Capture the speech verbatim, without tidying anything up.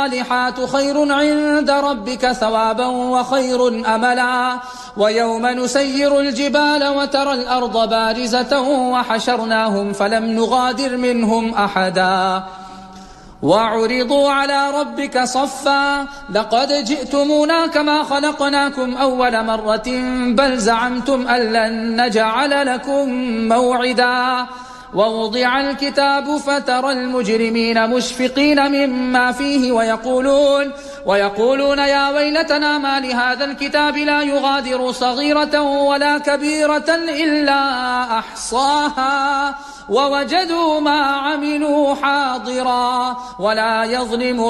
الصالحات خير عند ربك ثوابا وخير أملا ويوم نسير الجبال وترى الأرض بارزة وحشرناهم فلم نغادر منهم أحدا وعرضوا على ربك صفا لقد جئتمونا كما خلقناكم أول مرة بل زعمتم أن لن نجعل لكم موعدا ووضع الكتاب فترى المجرمين مشفقين مما فيه ويقولون, ويقولون يا ويلتنا ما لهذا الكتاب لا يغادر صغيرة ولا كبيرة إلا أحصاها ووجدوا ما عملوا حاضرا ولا يظلم